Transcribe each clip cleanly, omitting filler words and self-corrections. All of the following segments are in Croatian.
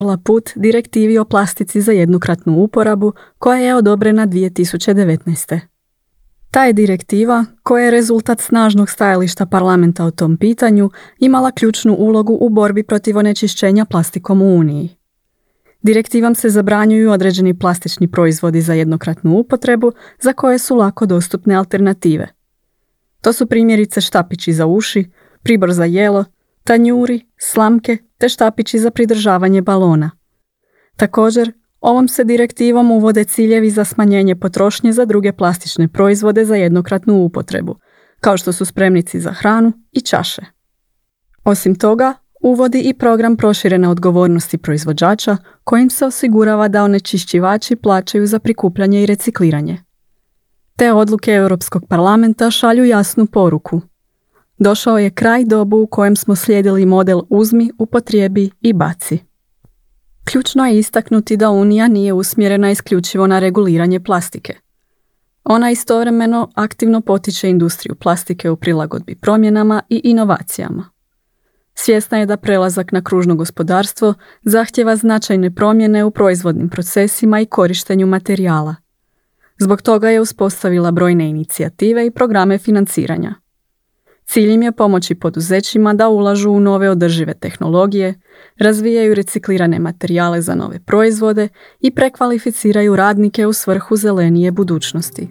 put direktivi o plastici za jednokratnu uporabu koja je odobrena 2019. Ta je direktiva, koja je rezultat snažnog stajališta parlamenta o tom pitanju, imala ključnu ulogu u borbi protiv onečišćenja plastikom u Uniji. Direktivom se zabranjuju određeni plastični proizvodi za jednokratnu upotrebu za koje su lako dostupne alternative. To su primjerice štapići za uši, pribor za jelo, tanjuri, slamke te štapići za pridržavanje balona. Također, ovom se direktivom uvode ciljevi za smanjenje potrošnje za druge plastične proizvode za jednokratnu upotrebu, kao što su spremnici za hranu i čaše. Osim toga, uvodi i program proširene odgovornosti proizvođača kojim se osigurava da onečišćivači plaćaju za prikupljanje i recikliranje. Te odluke Europskog parlamenta šalju jasnu poruku. Došao je kraj dobu u kojem smo slijedili model uzmi, upotrijebi i baci. Ključno je istaknuti da Unija nije usmjerena isključivo na reguliranje plastike. Ona istovremeno aktivno potiče industriju plastike u prilagodbi promjenama i inovacijama. Svjesna je da prelazak na kružno gospodarstvo zahtijeva značajne promjene u proizvodnim procesima i korištenju materijala. Zbog toga je uspostavila brojne inicijative i programe financiranja. Cilj im je pomoći poduzećima da ulažu u nove održive tehnologije, razvijaju reciklirane materijale za nove proizvode i prekvalificiraju radnike u svrhu zelenije budućnosti.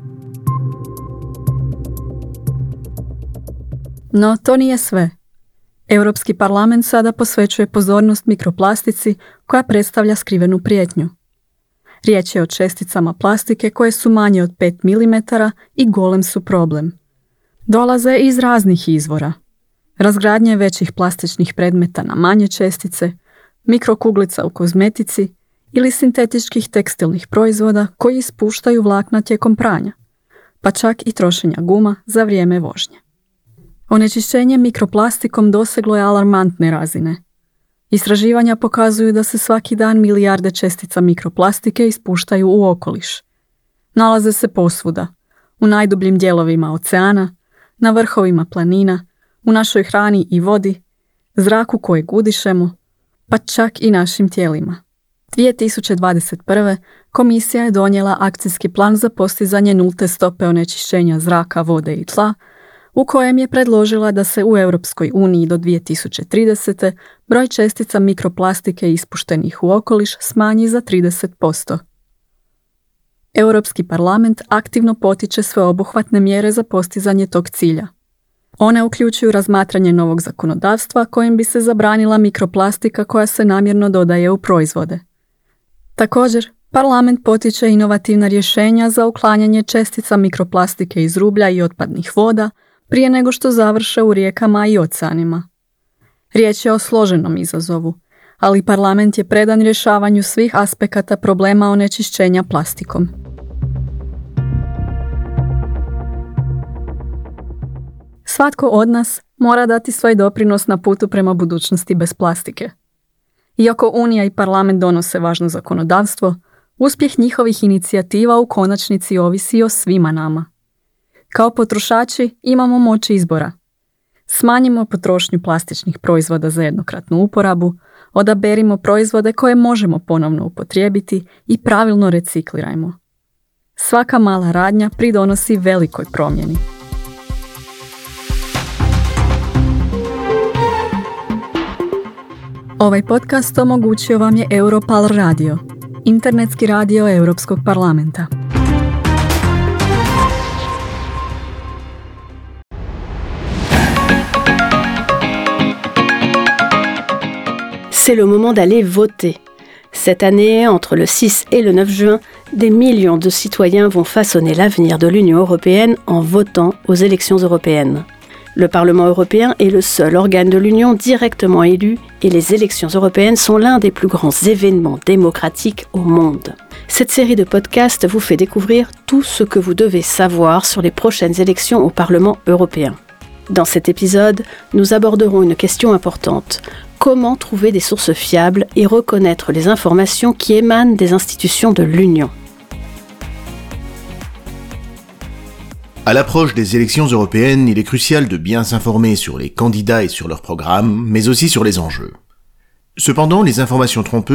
No, to nije sve. Europski parlament sada posvećuje pozornost mikroplastici koja predstavlja skrivenu prijetnju. Riječ je o česticama plastike koje su manje od 5 mm i golem su problem. Dolaze iz raznih izvora. Razgradnje većih plastičnih predmeta na manje čestice, mikrokuglica u kozmetici ili sintetičkih tekstilnih proizvoda koji ispuštaju vlakna tijekom pranja, pa čak i trošenja guma za vrijeme vožnje. Onečišćenje mikroplastikom doseglo je alarmantne razine. Istraživanja pokazuju da se svaki dan milijarde čestica mikroplastike ispuštaju u okoliš. Nalaze se posvuda, u najdubljim dijelovima oceana, na vrhovima planina, u našoj hrani i vodi, zraku kojeg udišemo, pa čak i našim tijelima. 2021. komisija je donijela akcijski plan za postizanje nulte stope onečišćenja zraka, vode i tla, u kojem je predložila da se u Europskoj uniji do 2030. broj čestica mikroplastike ispuštenih u okoliš smanji za 30%. Europski parlament aktivno potiče sveobuhvatne mjere za postizanje tog cilja. One uključuju razmatranje novog zakonodavstva kojim bi se zabranila mikroplastika koja se namjerno dodaje u proizvode. Također, parlament potiče inovativna rješenja za uklanjanje čestica mikroplastike iz rublja i otpadnih voda prije nego što završe u rijekama i oceanima. Riječ je o složenom izazovu, ali parlament je predan rješavanju svih aspekata problema onečišćenja plastikom. Svatko od nas mora dati svoj doprinos na putu prema budućnosti bez plastike. Iako Unija i parlament donose važno zakonodavstvo, uspjeh njihovih inicijativa u konačnici ovisi o svima nama. Kao potrošači imamo moć izbora. Smanjimo potrošnju plastičnih proizvoda za jednokratnu uporabu, odaberimo proizvode koje možemo ponovno upotrijebiti i pravilno reciklirajmo. Svaka mala radnja pridonosi velikoj promjeni. Ovaj podcast omogućio vam je Europal Radio, internetski radio Europskog parlamenta. C'est le moment d'aller voter. Cette année, entre le 6 et le 9 juin, des millions de citoyens vont façonner l'avenir de l'Union européenne en votant aux élections européennes. Le Parlement européen est le seul organe de l'Union directement élu et les élections européennes sont l'un des plus grands événements démocratiques au monde. Cette série de podcasts vous fait découvrir tout ce que vous devez savoir sur les prochaines élections au Parlement européen. Dans cet épisode, nous aborderons une question importante. Comment trouver des sources fiables et reconnaître les informations qui émanent des institutions de l'Union ? À l'approche des élections européennes, il est crucial de bien s'informer sur les candidats et sur leurs programmes, mais aussi sur les enjeux. Cependant, les informations trompeuses